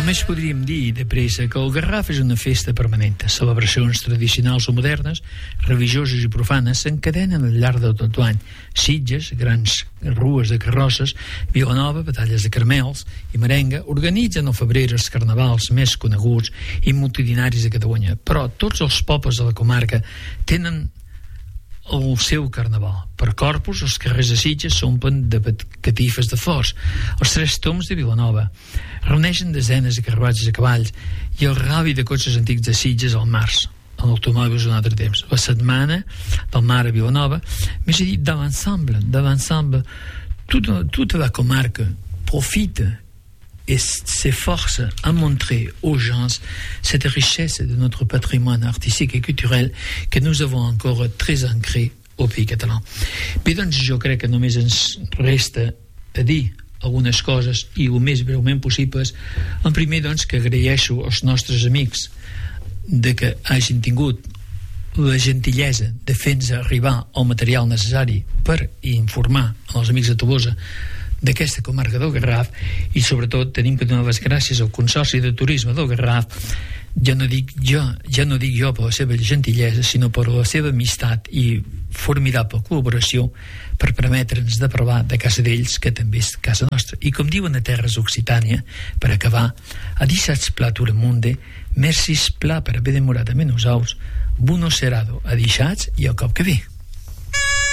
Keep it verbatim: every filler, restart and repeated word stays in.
Només podríem dir de pressa que el Garraf és una festa permanent. Celebracions tradicionals o modernes, religioses i profanes s'encadenen al llarg de tot l'any. Sitges, grans rues de carrosses, Vilanova, batalles de caramels i merenga organitzen al febrer els carnavals més coneguts i multitudinaris de Catalunya. Però tots els pobles de la comarca tenen el seu carnaval. Per Corpus, els carrers de Sitges s'omplen de catifes de flors. Els tres tombs de Vilanova reuneixen desenes de carruatges a cavalls i el rally de cotxes antics de Sitges al març, en automòbils un altre temps. La setmana del mar a Vilanova, més a dir, de l'ensemble, de l'ensemble, tota, tota la comarca profita et s'efforce à montrer aux gens cette richesse de notre patrimoine artistique et culturel que nous avons encore très ancré au pays català. Bé, doncs jo crec que només ens resta a dir algunes coses i el més breument possibles. En primer, doncs, que agraeixo als nostres amics de que hagin tingut la gentilesa de fer-nos arribar el material necessari per informar els amics de Tolosa d'aquesta comarca del Garraf, i sobretot tenim que donar les gràcies al Consorci de Turisme del Garraf, ja no dic jo, ja no dic jo per la seva gentillesa, sinó per la seva amistat i formidable col·laboració per permetre'ns de provar de casa d'ells, que també és casa nostra. I com diuen a Terres Occitània, per acabar, a dissats pla tout le monde, merci pla per haver demorat a menys ous, buno serado a dissats i al cop que ve.